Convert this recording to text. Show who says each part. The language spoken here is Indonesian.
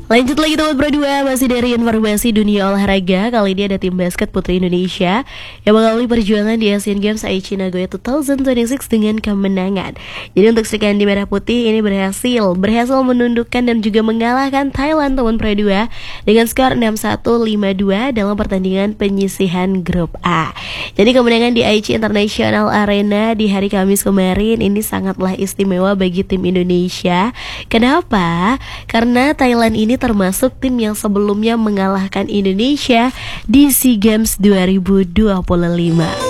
Speaker 1: Lanjut lagi teman Pro 2, masih dari informasi dunia olahraga. Kali ini ada tim basket putri Indonesia yang mengawali perjuangan di Asian Games Aichi Nagoya 2026 dengan kemenangan. Jadi untuk Sri Kandi Merah Putih ini berhasil menundukkan dan juga mengalahkan Thailand teman Pro 2 dengan skor 61-52 dalam pertandingan penyisihan grup A. Jadi kemenangan di Aichi International Arena di hari Kamis kemarin ini sangatlah istimewa bagi tim Indonesia. Kenapa? Karena Thailand ini termasuk tim yang sebelumnya mengalahkan Indonesia di SEA Games 2025.